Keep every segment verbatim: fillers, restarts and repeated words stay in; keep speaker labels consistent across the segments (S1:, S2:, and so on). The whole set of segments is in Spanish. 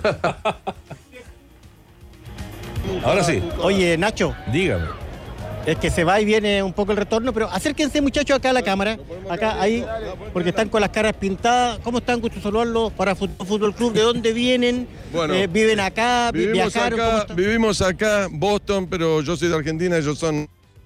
S1: Ahora sí.
S2: Oye, Nacho.
S1: Dígame.
S2: Es que se va y viene un poco el retorno, pero acérquense, muchachos, acá a la cámara, acá, ahí, porque están con las caras pintadas. ¿Cómo están? Gusto saludarlos para Fútbol, Fútbol Club. ¿De dónde vienen?
S3: Bueno,
S2: eh, ¿Viven acá?
S3: Vivimos
S2: ¿Viajaron?
S3: acá, vivimos acá, Boston, pero yo soy de Argentina, ellos son...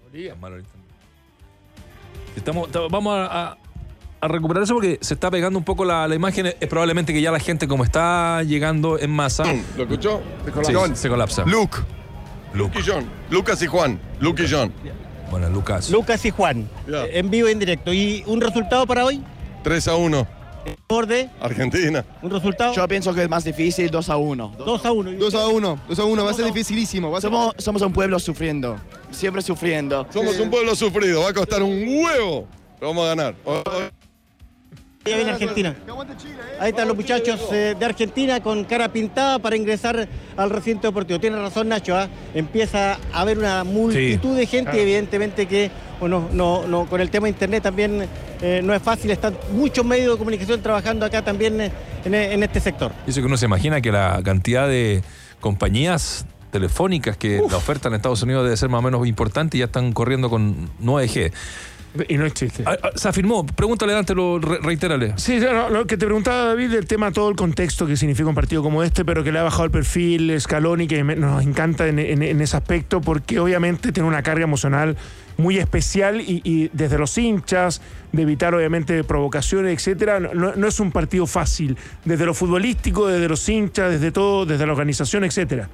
S1: Estamos, vamos a, a, a recuperar eso porque se está pegando un poco la, la imagen. Es probablemente que ya la gente, como está llegando en masa...
S3: ¿Lo escuchó?
S1: Se colapsa. Sí, se colapsa.
S3: Luke.
S1: Luke.
S3: Luke y John. Lucas y Juan. Luke y John.
S1: Bueno, Lucas.
S2: Lucas y Juan,
S3: Yeah.
S2: en vivo y en directo. ¿Y un resultado para hoy?
S3: tres a uno.
S2: ¿Borde?
S3: Argentina.
S2: ¿Un resultado?
S4: Yo pienso que es más difícil, dos a uno.
S2: dos a uno.
S5: dos a uno, dos a uno, va a ser dificilísimo. Va a ser...
S4: Somos, somos un pueblo sufriendo, siempre sufriendo.
S3: Somos un pueblo sufrido, va a costar un huevo, pero vamos a ganar.
S2: Ya viene Argentina. Ahí están los muchachos eh, de Argentina con cara pintada para ingresar al recinto deportivo. Tiene razón Nacho, ¿eh? Empieza a haber una multitud
S1: Sí.
S2: de gente,
S1: Claro.
S2: y evidentemente que bueno, no, no, con el tema de internet también eh, no es fácil. Están muchos medios de comunicación trabajando acá también eh, en, en este sector.
S1: Dice que uno se imagina que la cantidad de compañías telefónicas que Uf. la oferta en Estados Unidos debe ser más o menos importante y ya están corriendo con nueve G.
S6: Y no es chiste.
S1: Ah, ah, se afirmó. Pregúntale, Dante, lo re reitérale.
S6: Sí, no, lo que te preguntaba, David, del tema, todo el contexto que significa un partido como este, pero que le ha bajado el perfil Scaloni, que me, nos encanta en, en, en ese aspecto, porque obviamente tiene una carga emocional muy especial y, y desde los hinchas, de evitar obviamente provocaciones, etcétera, no, no es un partido fácil. Desde lo futbolístico, desde los hinchas, desde todo, desde la organización, etcétera.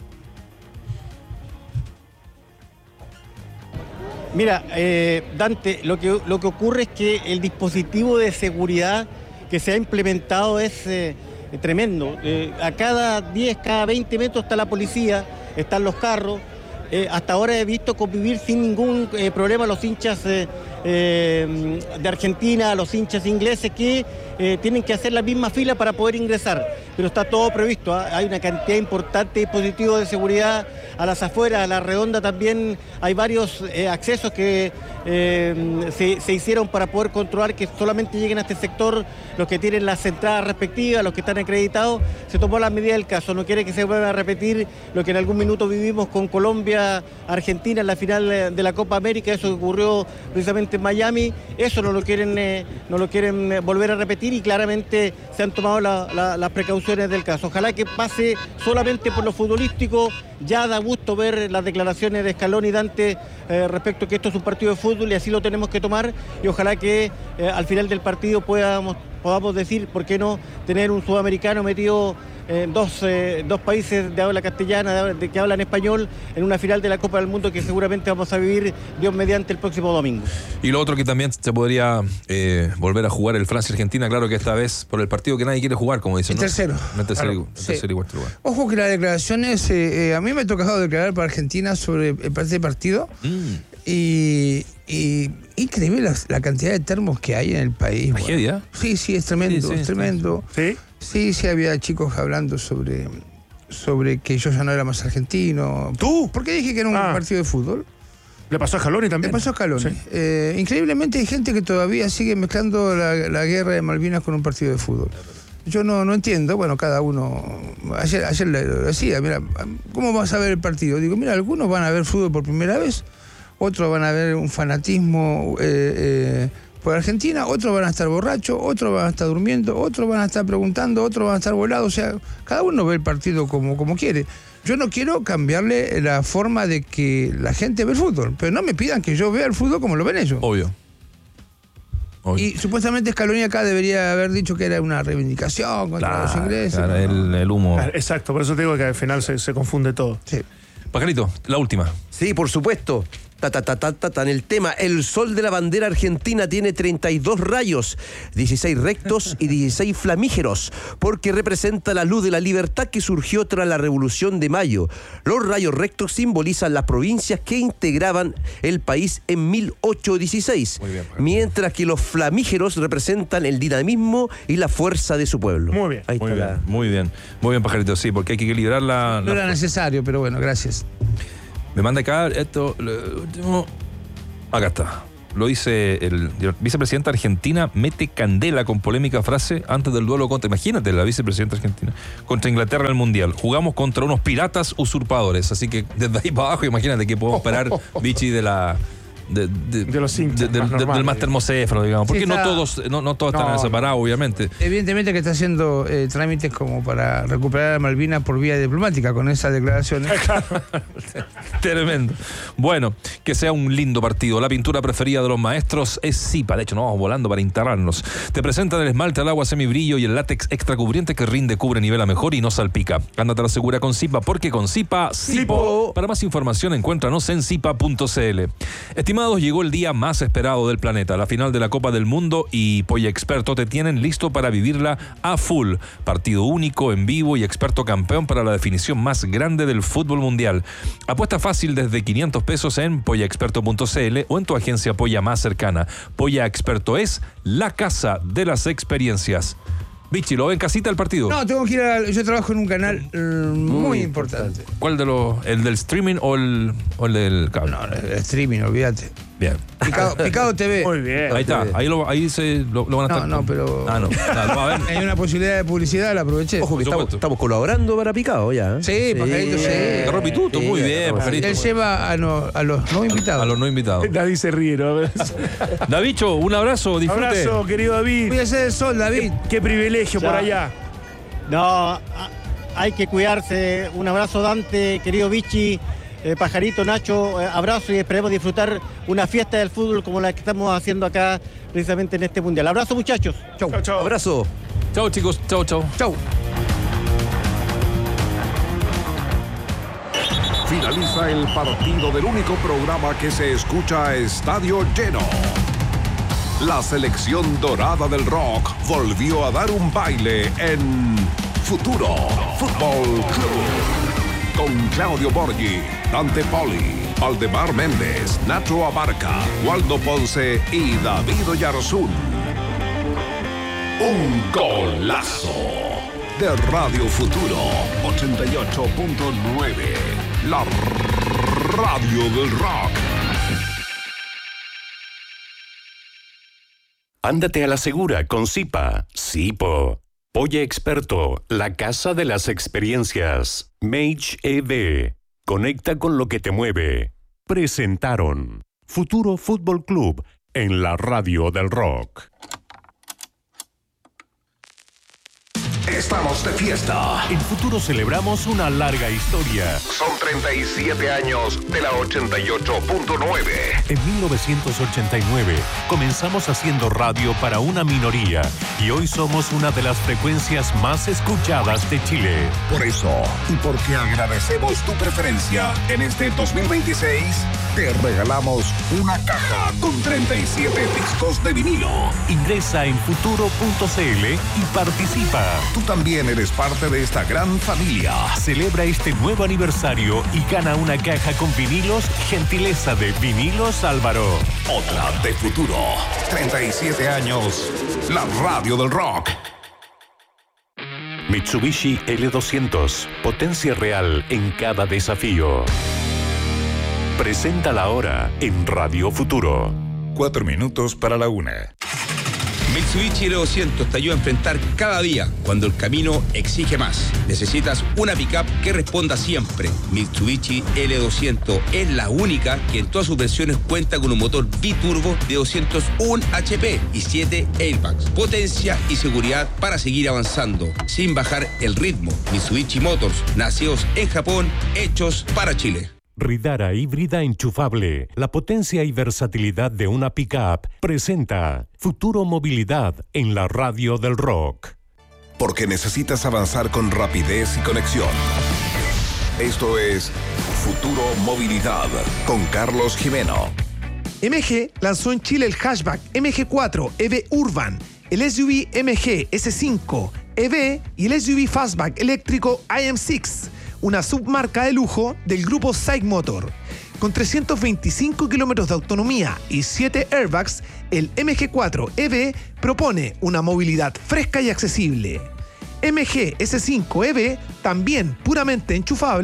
S2: Mira, eh, Dante, lo que, lo que ocurre es que el dispositivo de seguridad que se ha implementado es eh, tremendo. Eh, a cada diez, cada veinte metros está la policía, están los carros. Eh, hasta ahora he visto convivir sin ningún eh, problema los hinchas eh, eh, de Argentina, los hinchas ingleses que eh, tienen que hacer la misma fila para poder ingresar. Pero está todo previsto, ¿eh? Hay una cantidad importante de dispositivos de seguridad a las afueras, a la redonda también hay varios eh, accesos que eh, se, se hicieron para poder controlar que solamente lleguen a este sector los que tienen las entradas respectivas, los que están acreditados. Se tomó la medida del caso, no quiere que se vuelva a repetir lo que en algún minuto vivimos con Colombia, Argentina en la final de la Copa América, eso que ocurrió precisamente en Miami. Eso no lo quieren, eh, no lo quieren eh, volver a repetir y claramente se han tomado la, la, las precauciones del caso. Ojalá que pase solamente por lo futbolístico. Ya da gusto ver las declaraciones de Scaloni y Dante eh, respecto a que esto es un partido de fútbol y así lo tenemos que tomar, y ojalá que eh, al final del partido podamos, podamos decir, ¿por qué no tener un sudamericano metido en dos, eh, dos países de habla castellana, de, de que hablan español, en una final de la Copa del Mundo que seguramente vamos a vivir, Dios mediante, el próximo domingo?
S1: Y lo otro que también se podría eh, volver a jugar el Francia-Argentina, claro que esta vez por el partido que nadie quiere jugar, como dicen,
S7: el
S1: ¿no?
S7: tercero.
S1: El tercero,
S7: Claro.
S1: el
S7: Sí.
S1: tercero y cuarto lugar.
S7: Ojo que las declaraciones, eh, eh, a mí me ha tocado declarar para Argentina sobre el partido partido
S1: Mm.
S7: y, y increíble la, la cantidad de termos que hay en el país.
S1: ¿Hay
S7: bueno.
S1: ya?
S7: Sí, sí, es tremendo,
S1: Sí, sí,
S7: es tremendo.
S6: ¿Sí?
S7: Sí, sí, había chicos hablando sobre, sobre que yo ya no era más argentino.
S6: ¿Tú?
S7: ¿Por qué dije que era un
S6: Ah.
S7: partido de fútbol?
S6: ¿Le pasó a Scaloni también?
S7: Le pasó a Scaloni.
S6: Sí.
S7: Eh, increíblemente hay gente que todavía sigue mezclando la, la guerra de Malvinas con un partido de fútbol. Yo no, no entiendo, bueno, cada uno... Ayer, ayer lo decía, mira, ¿cómo vas a ver el partido? Digo, mira, algunos van a ver fútbol por primera vez, otros van a ver un fanatismo eh, eh, por Argentina, otros van a estar borrachos, otros van a estar durmiendo, otros van a estar preguntando, otros van a estar volados, o sea, cada uno ve el partido como, como quiere. Yo no quiero cambiarle la forma de que la gente ve el fútbol, pero no me pidan que yo vea el fútbol como lo ven ellos.
S1: Obvio. Obvio.
S7: Y supuestamente Scaloni acá debería haber dicho que era una reivindicación contra
S1: Claro,
S7: los ingleses.
S1: claro,
S7: ¿no?
S1: el, el humo.
S6: Ah, exacto, por eso te digo que al final se, se confunde todo.
S7: Sí.
S1: Pajarito, la última.
S8: Sí, por supuesto. Ta, ta, ta, ta, ta, ta, en el tema, el sol de la bandera argentina tiene treinta y dos rayos, dieciséis rectos y dieciséis flamígeros, porque representa la luz de la libertad que surgió tras la Revolución de Mayo. Los rayos rectos simbolizan las provincias que integraban el país en mil ochocientos dieciséis,
S1: Muy bien,
S8: mientras que los flamígeros representan el dinamismo y la fuerza de su pueblo.
S6: Muy bien.
S8: Ahí
S1: Muy
S8: está
S1: bien,
S8: la...
S1: muy bien. Muy bien, Pajarito, sí, porque hay que equilibrar la...
S7: No
S1: la
S7: era
S1: fuerza.
S7: necesario, pero bueno, gracias.
S1: Me manda acá esto, lo último. Acá está. lo dice el vicepresidente de Argentina, mete candela con polémica frase antes del duelo contra, imagínate, la vicepresidenta argentina, contra Inglaterra en el Mundial. Jugamos contra unos piratas usurpadores, así que desde ahí para abajo, imagínate que podemos esperar, Vichy, de la... De, de,
S6: de los hinchas
S1: de, de, de, del más termocéfalo, digamos, porque sí, está, no todos no, no todos no, están separados, obviamente.
S7: Evidentemente que está haciendo eh, trámites como para recuperar a Malvinas por vía diplomática con esas declaraciones.
S1: Tremendo. Bueno, que sea un lindo partido. La pintura preferida de los maestros es Zipa. De hecho, nos vamos volando para instalarnos. Te presentan el esmalte al agua semibrillo y el látex extra cubriente que rinde, cubre, nivela mejor y no salpica. Ándate a la segura con Zipa, porque con Zipa, Zipo. Para más información, encuéntranos en zipa punto c l. Estimado, llegó el día más esperado del planeta, la final de la Copa del Mundo, y Polla Experto te tienen listo para vivirla a full. Partido único, en vivo y experto campeón para la definición más grande del fútbol mundial. Apuesta fácil desde quinientos pesos en polla experto punto c l o en tu agencia Polla más cercana. Polla Experto es la casa de las experiencias. Vichy, ¿lo ve en casita el partido?
S7: No, tengo que ir a... Yo trabajo en un canal uh, muy, muy importante.
S1: ¿Cuál de los...? ¿El del streaming o el, o el del cable?
S7: No, el streaming, olvídate.
S1: Bien.
S7: Picado, Picado T V.
S6: Muy bien.
S1: Ahí está, ahí, lo, ahí se lo, lo van a estar.
S7: No, no, pero...
S1: Ah, no. Claro, a ver.
S7: Hay una posibilidad de publicidad, la aproveché.
S8: Ojo, que estamos, estamos colaborando para Picado ya. ¿eh?
S7: Sí, Pajarito, sí.
S1: Agarró pituto,
S7: sí,
S1: muy bien, Pajarito.
S7: Él lleva a, no, a los no invitados.
S1: A los no invitados.
S6: David se ríe, ¿no?
S1: Davicho, un abrazo, disfrute.
S6: Abrazo, querido David.
S7: Cuídese del sol, David.
S6: Qué, qué privilegio
S2: Ya.
S6: por allá.
S2: No, hay que cuidarse. Un abrazo, Dante, querido Vichy, eh, Pajarito, Nacho, eh, abrazo, y esperemos disfrutar una fiesta del fútbol como la que estamos haciendo acá precisamente en este Mundial. Abrazo, muchachos.
S6: Chau, chau.
S8: Abrazo.
S1: Chau, chicos. Chau, chau.
S7: Chau.
S9: Finaliza el partido del único programa que se escucha a estadio lleno. La selección dorada del rock volvió a dar un baile en Futuro Fútbol Club. Con Claudio Borghi, Dante Poli, Valdemar Méndez, Nacho Abarca, Waldo Ponce y David Oyarzún. Un golazo de Radio Futuro ochenta y ocho punto nueve. La radio del rock.
S10: Ándate a la segura con Zipa. Zipo. Polla Experto, la casa de las experiencias. Mage E V. Conecta con lo que te mueve. Presentaron Futuro Fútbol Club en la radio del rock.
S9: Estamos de fiesta.
S10: En Futuro celebramos una larga historia.
S9: Son treinta y siete años de la ochenta y ocho punto nueve.
S10: En mil novecientos ochenta y nueve comenzamos haciendo radio para una minoría y hoy somos una de las frecuencias más escuchadas de Chile.
S9: Por eso, y porque agradecemos tu preferencia, en este dos mil veintiséis te regalamos una caja con treinta y siete discos de vinilo.
S10: Ingresa en futuro punto c l y participa.
S9: Tú también eres parte de esta gran familia.
S10: Celebra este nuevo aniversario y gana una caja con vinilos, gentileza de Vinilos Álvaro.
S9: Otra de Futuro. treinta y siete años. La radio del rock.
S10: Mitsubishi L doscientos. Potencia real en cada desafío. Presenta la hora en Radio Futuro.
S9: Cuatro minutos para la una.
S11: Mitsubishi L doscientos te ayuda a enfrentar cada día cuando el camino exige más. Necesitas una pickup que responda siempre. Mitsubishi L doscientos es la única que en todas sus versiones cuenta con un motor biturbo de doscientos uno H P y siete airbags. Potencia y seguridad para seguir avanzando sin bajar el ritmo. Mitsubishi Motors, nacidos en Japón, hechos para Chile.
S10: Ridara híbrida enchufable, la potencia y versatilidad de una pickup, presenta Futuro Movilidad en la radio del rock.
S9: Porque necesitas avanzar con rapidez y conexión. Esto es Futuro Movilidad con Carlos Jimeno.
S12: M G lanzó en Chile el hatchback M G cuatro E V Urban, el S U V M G S cinco E V y el S U V Fastback eléctrico I M seis, una submarca de lujo del grupo SAIC Motor. Con trescientos veinticinco kilómetros de autonomía y siete airbags, el M G cuatro E V propone una movilidad fresca y accesible. M G S cinco E V, también puramente enchufable,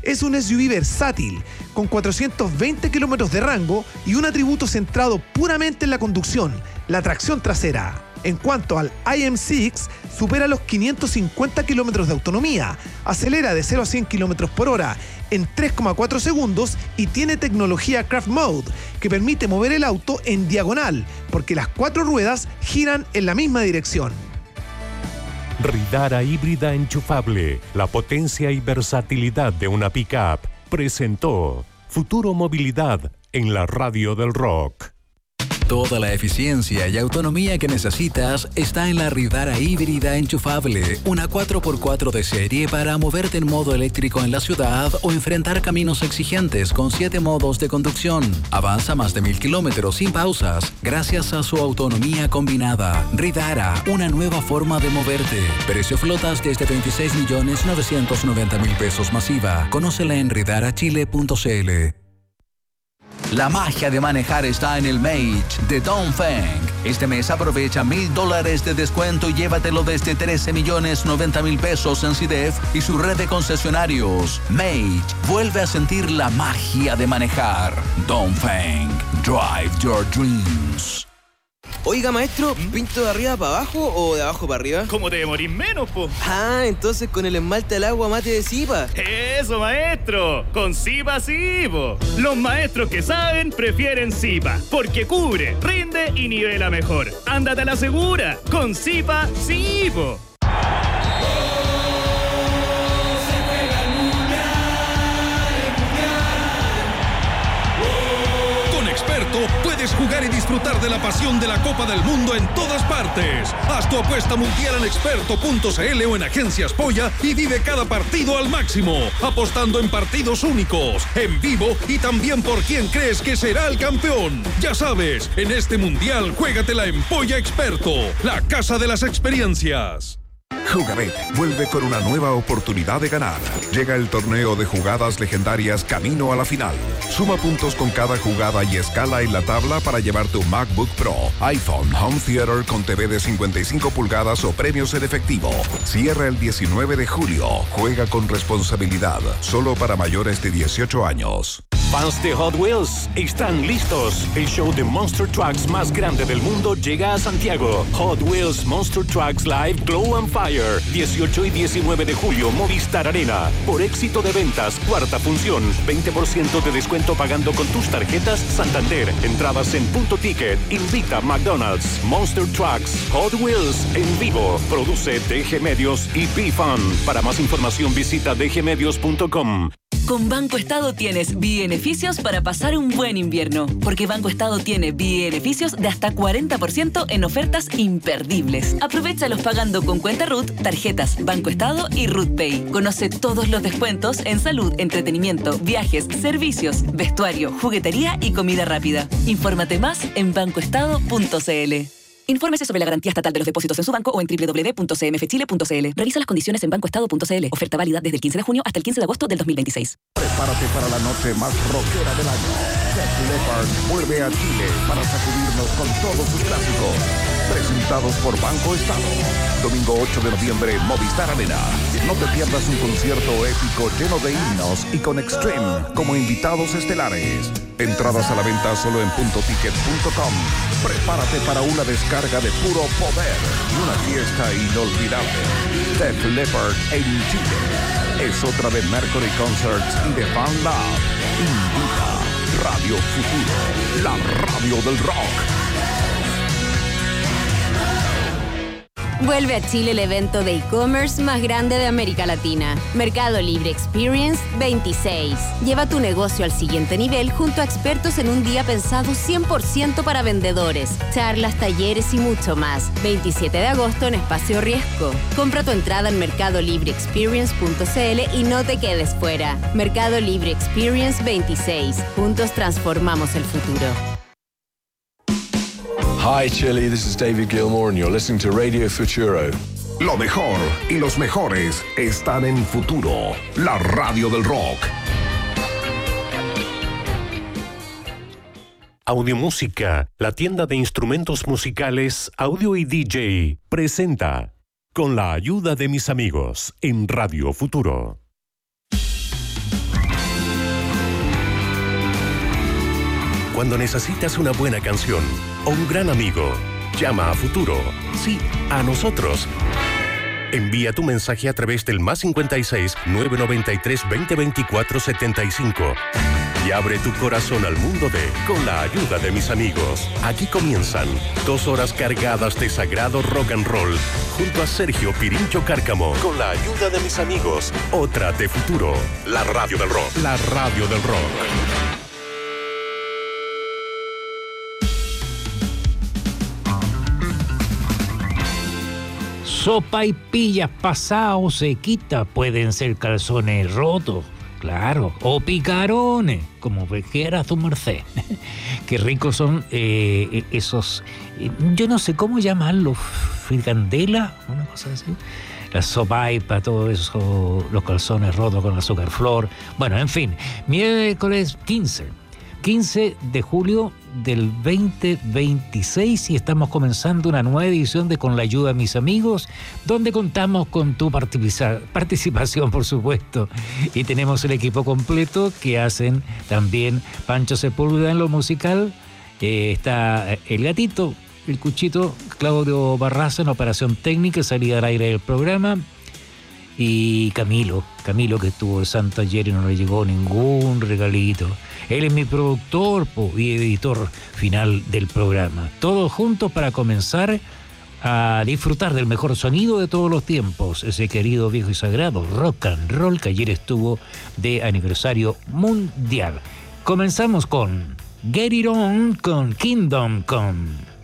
S12: Es un S U V versátil, con cuatrocientos veinte kilómetros de rango y un atributo centrado puramente en la conducción, la tracción trasera. En cuanto al I M seis, supera los quinientos cincuenta kilómetros de autonomía, acelera de cero a cien kilómetros por hora en tres coma cuatro segundos y tiene tecnología Craft Mode, que permite mover el auto en diagonal, porque las cuatro ruedas giran en la misma dirección.
S10: Ridara híbrida enchufable, la potencia y versatilidad de una pick-up, presentó Futuro Movilidad en la Radio del Rock.
S13: Toda la eficiencia y autonomía que necesitas está en la Ridara híbrida enchufable, una cuatro por cuatro de serie para moverte en modo eléctrico en la ciudad o enfrentar caminos exigentes con siete modos de conducción. Avanza más de mil kilómetros sin pausas gracias a su autonomía combinada. Ridara, una nueva forma de moverte. Precio flotas desde veintiséis millones novecientos noventa mil pesos masiva. Conócela en ridara chile punto c l.
S14: La magia de manejar está en el Mage de Dongfeng. Este mes aprovecha mil dólares de descuento y llévatelo desde trece millones noventa mil pesos en C D F y su red de concesionarios. Mage vuelve a sentir la magia de manejar. Dongfeng, drive your dreams.
S15: Oiga, maestro, ¿pinto de arriba para abajo o de abajo para arriba?
S16: ¿Cómo te demorís menos, po?
S15: Ah, entonces con el esmalte al agua mate de Zipa.
S16: ¡Eso, maestro! ¡Con Zipa sí, po! Los maestros que saben prefieren Zipa, porque cubre, rinde y nivela mejor. ¡Ándate a la segura! ¡Con Zipa sí, po!
S17: Puedes jugar y disfrutar de la pasión de la Copa del Mundo en todas partes. Haz tu apuesta mundial en experto punto c l o en Agencias Polla y vive cada partido al máximo, apostando en partidos únicos, en vivo y también por quién crees que será el campeón. Ya sabes, en este mundial juégatela en Polla Experto, la casa de las experiencias.
S9: Jugabet vuelve con una nueva oportunidad de ganar. Llega el torneo de jugadas legendarias camino a la final. Suma puntos con cada jugada y escala en la tabla para llevarte un MacBook Pro, iPhone, Home Theater con T V de cincuenta y cinco pulgadas o premios en efectivo. Cierra el diecinueve de julio. Juega con responsabilidad. Solo para mayores de dieciocho años.
S10: Fans de Hot Wheels están listos. El show de Monster Trucks más grande del mundo llega a Santiago. Hot Wheels Monster Trucks Live Glow and Fire. dieciocho y diecinueve de julio, Movistar Arena. Por éxito de ventas, cuarta función. veinte por ciento de descuento pagando con tus tarjetas Santander. Entradas en Punto Ticket. Invita McDonald's. Monster Trucks Hot Wheels en vivo. Produce D G Medios y B-Fun. Para más información visita d g medios punto com.
S18: Con Banco Estado tienes beneficios para pasar un buen invierno, porque Banco Estado tiene beneficios de hasta cuarenta por ciento en ofertas imperdibles. Aprovéchalos pagando con cuenta R U T, tarjetas Banco Estado y R U T Pay. Conoce todos los descuentos en salud, entretenimiento, viajes, servicios, vestuario, juguetería y comida rápida. Infórmate más en banco estado punto c l. Infórmese sobre la garantía estatal de los depósitos en su banco o en doble u doble u doble u punto c m f chile punto c l. Revisa las condiciones en banco estado punto c l. Oferta válida desde el quince de junio hasta el quince de agosto del dos mil veintiséis.
S9: Prepárate para la noche más rockera del año. Def Leppard vuelve a Chile para sacudirnos con todos sus clásicos. Presentados por Banco Estado. Domingo ocho de noviembre, Movistar Arena. No te pierdas un concierto épico lleno de himnos y con Extreme como invitados estelares. Entradas a la venta solo en punto ticket punto com. Prepárate para una descarga de puro poder y una fiesta inolvidable. Def Leppard en Chile. Es otra de Mercury Concerts y de Fan Lab. Invita Radio Futuro, la radio del rock.
S19: Vuelve a Chile el evento de e-commerce más grande de América Latina. Mercado Libre Experience veintiséis. Lleva tu negocio al siguiente nivel junto a expertos en un día pensado cien por ciento para vendedores. Charlas, talleres y mucho más. veintisiete de agosto en Espacio Riesgo. Compra tu entrada en mercado libre experience punto c l y no te quedes fuera. Mercado Libre Experience veintiséis. Juntos transformamos el futuro.
S20: Hi Chile, this is David Gilmour and you're listening to Radio Futuro.
S9: Lo mejor y los mejores están en Futuro, la radio del rock.
S10: Audiomúsica, la tienda de instrumentos musicales, audio y D J, presenta con la ayuda de mis amigos en Radio Futuro. Cuando necesitas una buena canción o un gran amigo, llama a Futuro. Sí, a nosotros. Envía tu mensaje a través del más cincuenta y seis, nueve noventa y tres, veinte veinticuatro, setenta y cinco y abre tu corazón al mundo de Con la ayuda de mis amigos. Aquí comienzan dos horas cargadas de sagrado rock and roll junto a Sergio Pirincho Cárcamo. Con la ayuda de mis amigos, otra de Futuro. La radio del rock. La radio del rock.
S21: Sopa y pillas pasados se quita, pueden ser calzones rotos, claro, o picarones, como quiera su merced. Qué ricos son eh, esos, eh, yo no sé cómo llamarlos, fricandela, una cosa así. La sopaipa, todo eso, los calzones rotos con azúcar flor. Bueno, en fin, miércoles quince. quince de julio del veinte veintiséis y estamos comenzando una nueva edición de Con la ayuda de mis amigos, donde contamos con tu participa- participación, por supuesto. Y tenemos el equipo completo que hacen también Pancho Sepúlveda en lo musical. Eh, está el gatito, el Cuchito, Claudio Barraza en operación técnica, salida al aire del programa. Y Camilo, Camilo que estuvo de santo ayer y no le llegó ningún regalito. Él es mi productor po, y editor final del programa. Todos juntos para comenzar a disfrutar del mejor sonido de todos los tiempos. Ese querido, viejo y sagrado rock and roll que ayer estuvo de aniversario mundial. Comenzamos con Get It On con Kingdom Come.